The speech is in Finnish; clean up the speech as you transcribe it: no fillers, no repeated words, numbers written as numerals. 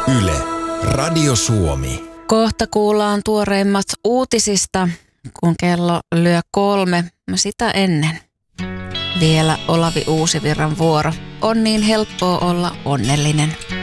Yle, Radio Suomi. Kohta kuullaan tuoreimmat uutisista, kun kello lyö 3. Sitä ennen vielä Olavi Uusivirran vuoro. On niin helppoa olla onnellinen.